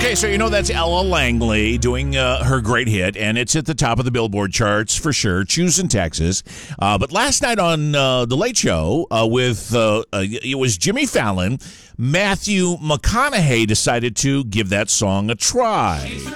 Okay, so you know that's Ella Langley doing her great hit, and it's at the top of the Billboard charts for sure, Choosing Texas. But last night on The Late Show it was Jimmy Fallon, Matthew McConaughey decided to give that song a try.